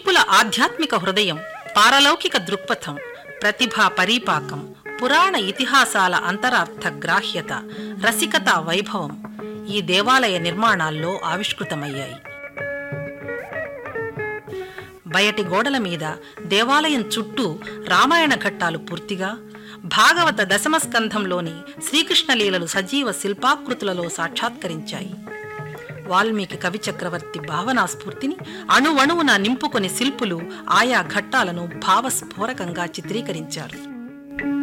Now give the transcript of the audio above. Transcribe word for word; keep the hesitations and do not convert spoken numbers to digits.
శిల్పుల ఆధ్యాత్మిక హృదయం, పారలౌకిక దృక్పథం, ప్రతిభా పరీపాకం, పురాణ ఇతిహాసాల అంతరార్థ గ్రాహ్యత, రసికతా వైభవం ఈ దేవాలయ నిర్మాణాల్లో ఆవిష్కృతమయ్యాయి. బయటి గోడల మీద దేవాలయం చుట్టూ రామాయణ ఘట్టాలు పూర్తిగా, భాగవత దశమస్కంధంలోని శ్రీకృష్ణలీలలు సజీవ శిల్పాకృతులలో సాక్షాత్కరించాయి. వాల్మీకి కవి చక్రవర్తి భావనా స్ఫూర్తిని అణువణువున నింపుకొని శిల్పులు ఆయా ఘట్టాలను భావస్ఫోరకంగా చిత్రీకరించారు.